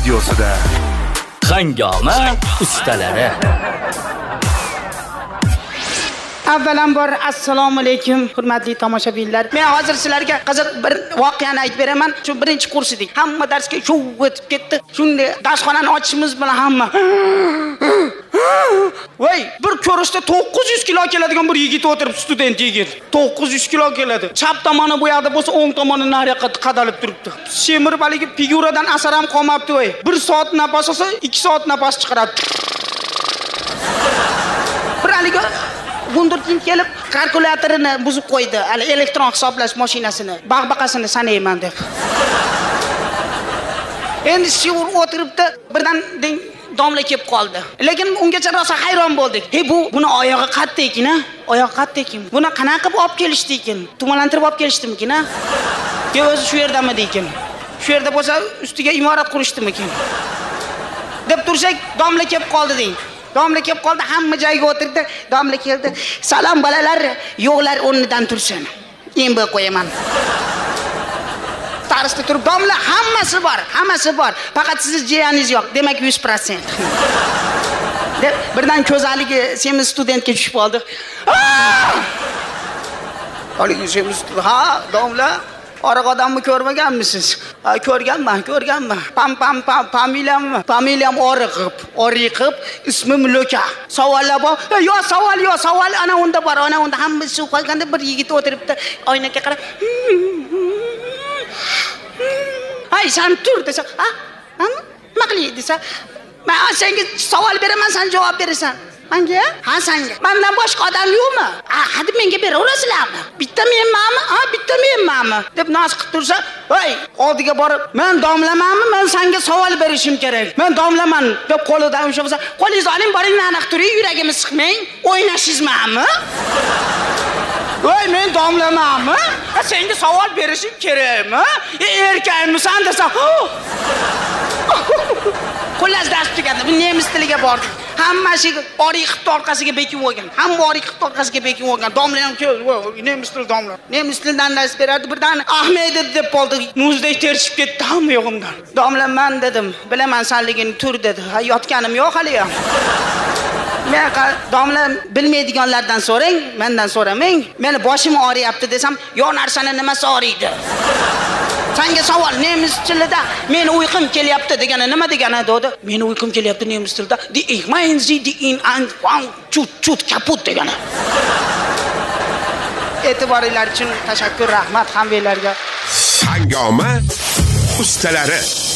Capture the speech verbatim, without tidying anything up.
studiosida Hangoma ustalari. Avvalambor assalomu alaykum hurmatli tomoshabinlar. Men hozir sizlarga qiziq bir voqeani aytib beraman. Shu birinchi kurs edik. Hamma darsga shuv o'tib ketdi. Shunday darsxonani ochishimiz bilan hamma voy, bir ko'rishda to'qqiz yuz kilo keladigan bir yigit o'tirib, student yigit. to'qqiz yuz kilo keladi. Chap tomoni bu yoqda bo'lsa, o'ng tomoni nariyoqqa qadalib turibdi. Semirib haligi figuradan asar ham qolmabdi voy. bir soat nafas olsa, ikki soat nafas chiqaradi. Bir haligi Wunderkind kelib kalkulyatorni buzib qo'ydi. Hali elektron hisoblash mashinasini, bag'baqasini sanayman deb. Endi shu o'tiribdi, birdan deng domla kelib qoldi. Lekin ungacha rosa hayron bo'ldik. Hey, bu buni oyog'i qatta ekan, a? Oyog'i qatta ekan. Buni qanaqa qilib olib kelishdi ekan? Tumanlantirib olib kelishdimi-kin, a? Yo, o'zi shu yerdami ekan? Shu yerda bo'lsa, ustiga imorat qurishdimi-kin? deb tursak, domla kelib qoldi deng. Domla kelib qoldi, hamma joyga o'tirdi. Domla keldi. Salom bolalar, yo'qlar o'rnidan tursin. Men bu qo'yaman. Tarisda turib, domla hammasi bor, hammasi bor. Faqat siz jiyaningiz yo'q. Demak yuz foiz. deb birdan ko'zaligi semiz studentga tushib qoldi. Haligi semiz, ha, domla Oraq odamni ko'rmaganmisiz? Ha, ko'rganman, ko'rganman. Pam pam pam familiyam, familiyam Oriqib, Oriqib, ismim Loka. Savollar bor. Yo, savol, yo, savol ana unda bor, ana unda hammasi qo'yganda bir yigit o'tiribdi, oynaga qarab. Hay, sen tur desa, ha? Nima qilay desa, men senga savol beraman, sen javob berasan. Menga? Ha, senga. Mendan boshqa odam yo'qmi? Ha, hadi menga beraverasizlarmi? Bitta menmanmi? Ha, bitta menmanmi? deb noz qilib tursa, "Voy, oldiga borib, men domlamanmi? Men senga savol berishim kerak. Men domlaman" deb qo'lidan ushlab bo'lsa, "Qo'lingizni oling, boring, aniq turing, yuragimni siqmang. O'ynashingizmi?" Voy, men domlamanmi? Ha, senga savol berishim kerakmi? Erkakmisan desa, Xullas dars tugadi. Bu nemis tiliga bordik. Hamma shu Oriqib orqasiga bekib olgan. Hamma Oriqib orqasiga bekib olgan. Domla ham nemis tili domla. Nemis tilidan dars beradi. Birdan Ahmedov deb qoldi. Muzdek terishib ketdi hamma yo'g'imdan. Domla men dedim, bilaman sanligini tur dedi. Ha, yotganim yo'q hali ham. Men domla bilmaydiganlardan so'rang, mendan so'ramang. Meni boshim og'riyapti desam, "Yo narsani nimasi og'riydi?" Senga savol nemis tilida, "Meni uyqum kelyapti" degani nima degani dedi? "Meni uyqum kelyapti" nemis tilida, "Die ich mein sie die in ein Wang chut chut kaputt" degani. E'tiboringlar uchun tashakkur, rahmat hammalarga. Hangoma ustalari.